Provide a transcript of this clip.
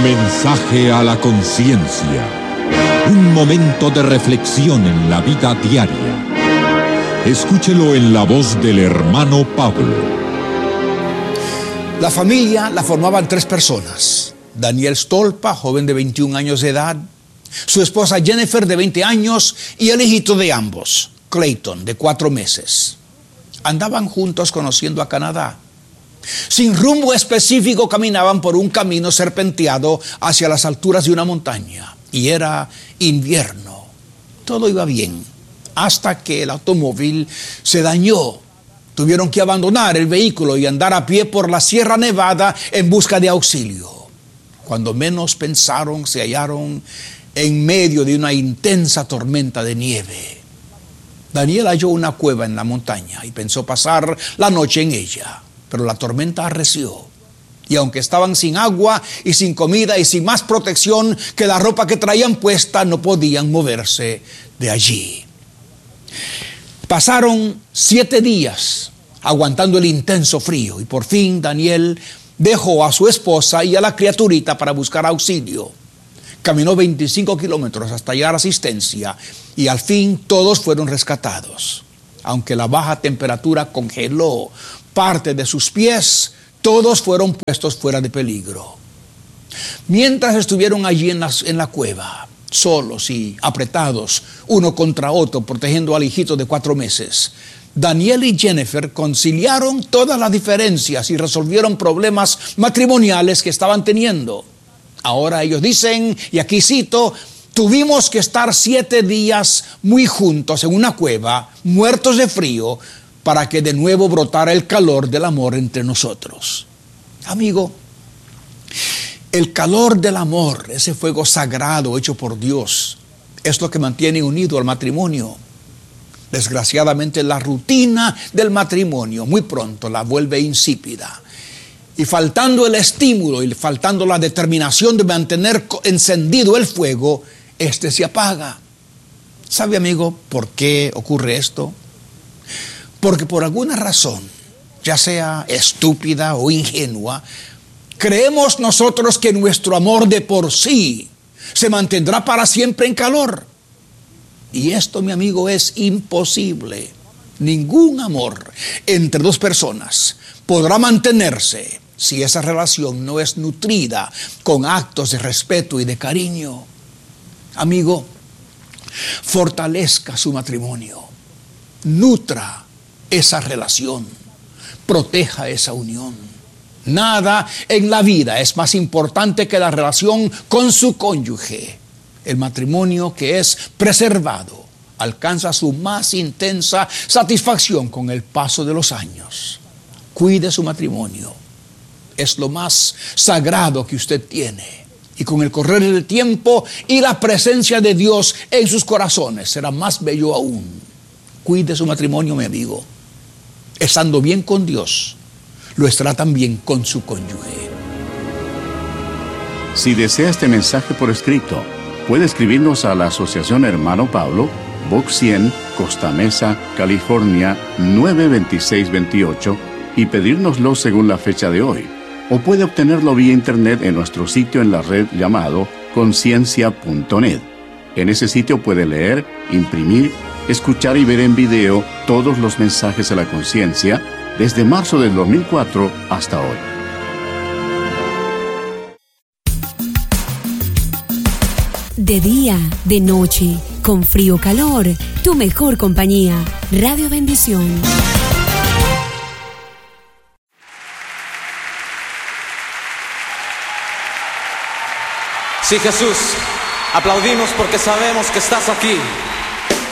Mensaje a la conciencia. Un momento de reflexión en la vida diaria. Escúchelo en la voz del hermano Pablo. La familia la formaban 3 personas. Daniel Stolpa, joven de 21 años de edad, su esposa Jennifer, de 20 años, y el hijito de ambos, Clayton, de 4 meses. Andaban juntos conociendo a Canadá. Sin rumbo específico caminaban por un camino serpenteado hacia las alturas de una montaña. Y era invierno. Todo iba bien, hasta que el automóvil se dañó. Tuvieron que abandonar el vehículo y andar a pie por la Sierra Nevada en busca de auxilio. Cuando menos pensaron, se hallaron en medio de una intensa tormenta de nieve. Daniel halló una cueva en la montaña y pensó pasar la noche en ella. Pero la tormenta arreció. Y aunque estaban sin agua y sin comida y sin más protección que la ropa que traían puesta, no podían moverse de allí. Pasaron 7 días aguantando el intenso frío y por fin Daniel dejó a su esposa y a la criaturita para buscar auxilio. Caminó 25 kilómetros hasta hallar asistencia y al fin todos fueron rescatados. Aunque la baja temperatura congeló parte de sus pies, todos fueron puestos fuera de peligro. Mientras estuvieron allí en la cueva, solos y apretados, uno contra otro, protegiendo al hijito de 4 meses, Daniel y Jennifer conciliaron todas las diferencias y resolvieron problemas matrimoniales que estaban teniendo. Ahora ellos dicen, y aquí cito, tuvimos que estar 7 días muy juntos en una cueva, muertos de frío, para que de nuevo brotara el calor del amor entre nosotros. Amigo, el calor del amor, ese fuego sagrado hecho por Dios, es lo que mantiene unido al matrimonio. Desgraciadamente, la rutina del matrimonio muy pronto la vuelve insípida. Y faltando el estímulo y faltando la determinación de mantener encendido el fuego, este se apaga. ¿Sabe, amigo, por qué ocurre esto? Porque por alguna razón, ya sea estúpida o ingenua, creemos nosotros que nuestro amor de por sí se mantendrá para siempre en calor. Y esto, mi amigo, es imposible. Ningún amor entre 2 personas podrá mantenerse si esa relación no es nutrida con actos de respeto y de cariño. Amigo, fortalezca su matrimonio, nutra esa relación, proteja esa unión. Nada en la vida es más importante que la relación con su cónyuge. El matrimonio que es preservado alcanza su más intensa satisfacción con el paso de los años. Cuide su matrimonio. Es lo más sagrado que usted tiene. Y con el correr del tiempo y la presencia de Dios en sus corazones será más bello aún. Cuide su matrimonio, mi amigo. Estando bien con Dios, lo estará también con su cónyuge. Si desea este mensaje por escrito, puede escribirnos a la Asociación Hermano Pablo, Box 100, Costa Mesa, California, 92628 y pedírnoslo según la fecha de hoy. O puede obtenerlo vía internet en nuestro sitio en la red llamado conciencia.net. En ese sitio puede leer, imprimir, escuchar y ver en video todos los mensajes a la conciencia desde marzo del 2004 hasta hoy. De día, de noche, con frío o calor, tu mejor compañía, Radio Bendición. Sí, Jesús, aplaudimos porque sabemos que estás aquí.